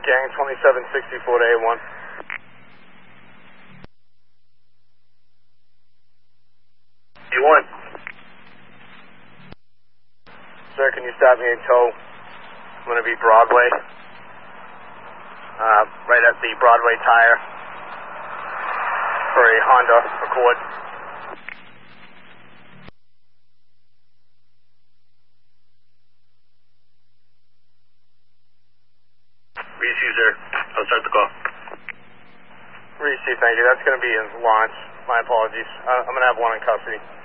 Gang 2764 to A1. A1. Sir, can you stop me in tow? I'm going to be Broadway. Right at the Broadway tire for a Honda Accord. Receive, sir. I'll start the call. Receive, thank you. That's going to be in launch. My apologies. I'm going to have one in custody.